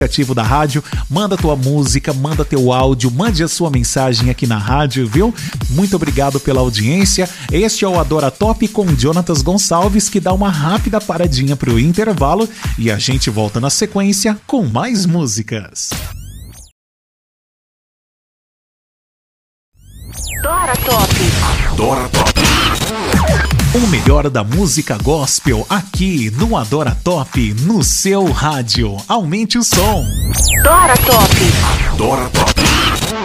aplicativo da rádio, manda tua música, manda teu áudio, mande a sua mensagem aqui na rádio, viu? Muito obrigado pela audiência. Este é o Adora Top com Jonatas Gonçalves, que dá uma rápida paradinha pro intervalo e a gente volta na sequência com mais músicas. Adora Top. Adora Top. O melhor da música gospel aqui no Adora Top, no seu rádio. Aumente o som. Adora Top. Adora Top.